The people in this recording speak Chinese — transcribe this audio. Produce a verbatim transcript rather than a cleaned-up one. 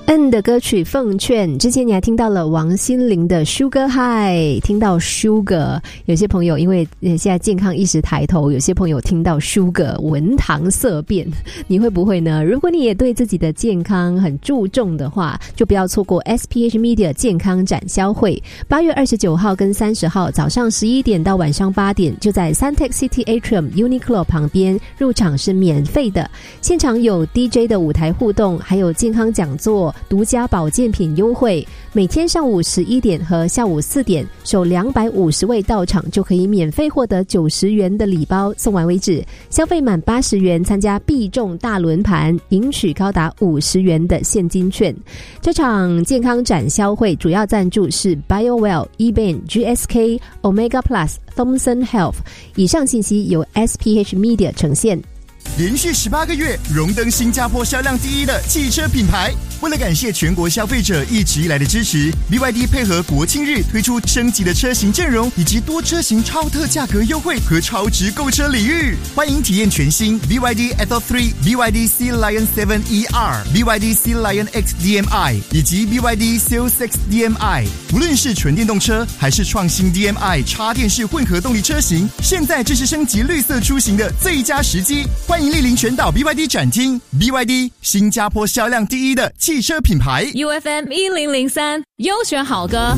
N 的歌曲《奉劝》，之前你还听到了王心凌的 Sugar High， 听到 Sugar， 有些朋友因为现在健康意识抬头，有些朋友听到 Sugar 闻糖色变，你会不会呢？如果你也对自己的健康很注重的话，就不要错过 S P H Media 健康展销会，八月二十九号跟三十号早上十一点到晚上八点，就在 Suntec City Atrium Uniqlo 旁边，入场是免费的，现场有 D J 的舞台互动，还有健康讲座，独家保健品优惠，每天上午十一点和下午四点，首两百五十位到场就可以免费获得九十元的礼包，送完为止。消费满八十元参加必中大轮盘，赢取高达五十元的现金券。这场健康展销会主要赞助是 BioWell、eBay、G S K、Omega Plus、Thomson Health。以上信息由 S P H Media 呈现。 连续十八个月荣登新加坡销量第一的汽车品牌。为了感谢全国消费者一直以来的支持， B Y D 配合国庆日推出升级的车型阵容，以及多车型超特价格优惠和超值购车礼遇。欢迎体验全新 B Y D Atto 三、B Y D Sea Lion 七 E R、B Y D Sea Lion X D M I 以及 B Y D Seal 六 D M I。无论是纯电动车还是创新 D M I 插电式混合动力车型，现在正是升级绿色出行的最佳时机。欢迎莅临全岛 B Y D 展厅 ，B Y D 新加坡销量第一的汽车品牌 U F M 一零零三优选好歌。